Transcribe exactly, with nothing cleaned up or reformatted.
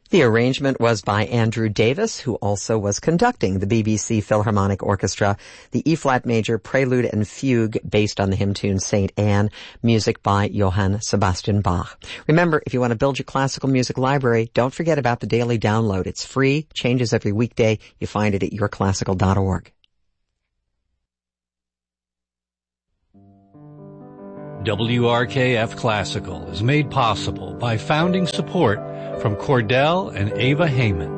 The arrangement was by Andrew Davis, who also was conducting the B B C Philharmonic Orchestra, the E-flat major prelude and fugue based on the hymn tune Saint Anne, music by Johann Sebastian Bach. Remember, if you want to build your classical music library, don't forget about the daily download. It's free, changes every weekday. You find it at your classical dot org. W R K F Classical is made possible by founding support from Cordell and Ava Heyman.